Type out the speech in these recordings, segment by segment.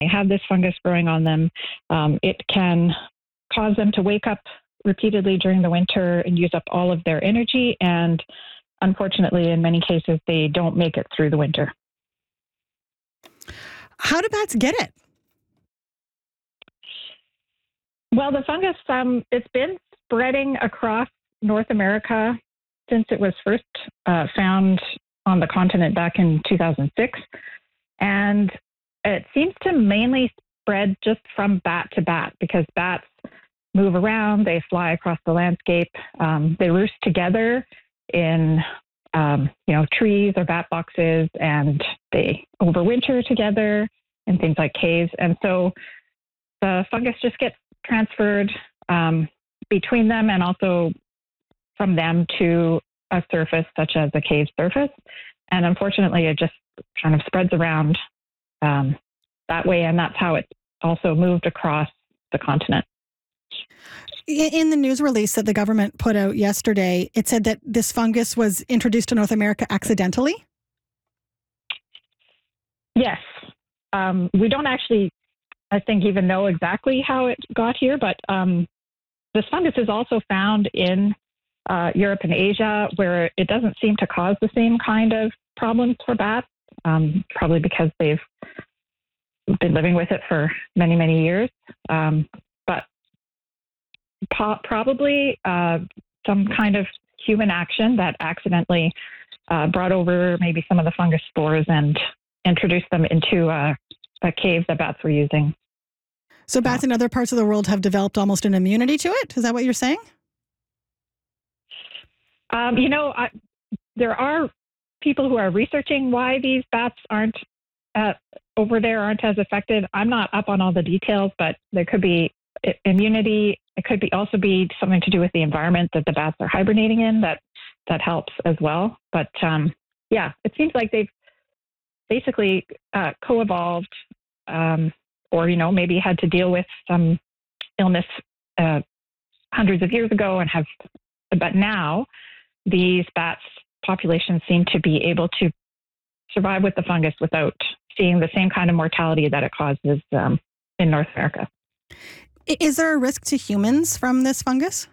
they have this fungus growing on them, it can cause them to wake up repeatedly during the winter and use up all of their energy. And unfortunately, in many cases, they don't make it through the winter. How do bats get it? Well, the fungus, it's been spreading across North America since it was first found on the continent back in 2006. And it seems to mainly spread just from bat to bat because bats move around, they fly across the landscape, they roost together in trees or bat boxes, and they overwinter together in things like caves. And so the fungus just gets transferred between them and also from them to a surface such as a cave surface. And unfortunately, it just kind of spreads around that way. And that's how it also moved across the continent. In the news release that the government put out yesterday, it said that this fungus was introduced to North America accidentally? Yes. We don't actually, I think, even know exactly how it got here, but this fungus is also found in Europe and Asia, where it doesn't seem to cause the same kind of problems for bats, probably because they've been living with it for many, many years. But probably some kind of human action that accidentally brought over maybe some of the fungus spores and introduced them into a cave that bats were using. So bats in other parts of the world have developed almost an immunity to it? Is that what you're saying? There are people who are researching why these bats aren't over there aren't as affected. I'm not up on all the details, but there could be immunity. It could also be something to do with the environment that the bats are hibernating in that helps as well. But it seems like they've basically co-evolved or maybe had to deal with some illness hundreds of years ago but now these bats populations seem to be able to survive with the fungus without seeing the same kind of mortality that it causes in North America. Is there a risk to humans from this fungus?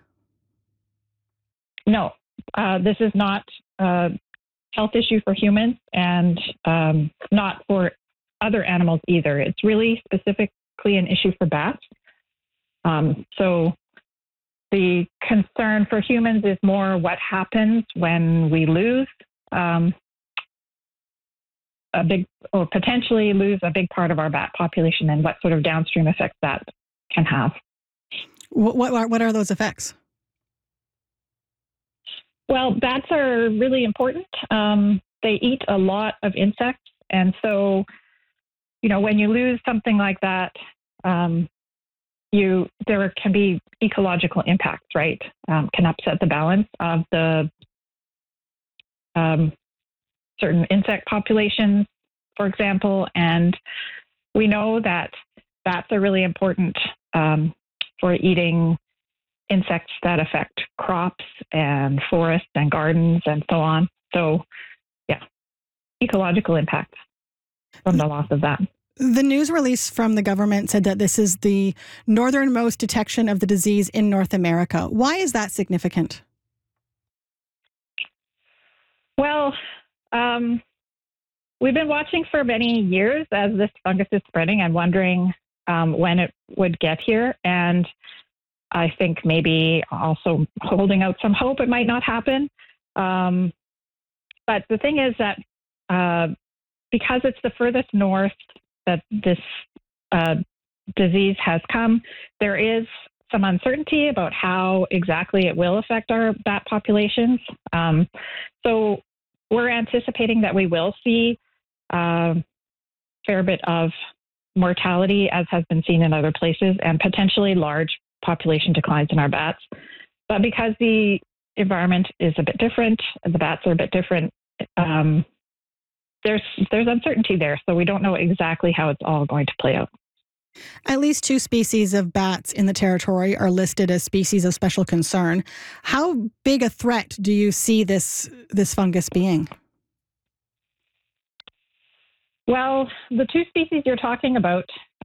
No, this is not a health issue for humans and not for other animals either. It's really specifically an issue for bats. So the concern for humans is more what happens when we lose potentially lose a big part of our bat population and what sort of downstream effects that can have. What are those effects? Well, bats are really important. They eat a lot of insects. And so, when you lose something like that, there can be ecological impacts, right? Can upset the balance of the certain insect populations, for example. And we know that bats are really important for eating insects that affect crops and forests and gardens and so on. So, ecological impacts from the loss of that. The news release from the government said that this is the northernmost detection of the disease in North America. Why is that significant? Well, we've been watching for many years as this fungus is spreading and wondering when it would get here. And I think maybe also holding out some hope it might not happen. But the thing is that because it's the furthest north that this disease has come, there is some uncertainty about how exactly it will affect our bat populations. So we're anticipating that we will see a fair bit of mortality, as has been seen in other places, and potentially large population declines in our bats. But because the environment is a bit different, the bats are a bit different, there's uncertainty there. So we don't know exactly how it's all going to play out. At least 2 species of bats in the territory are listed as species of special concern. How big a threat do you see this fungus being? Well, the 2 species you're talking about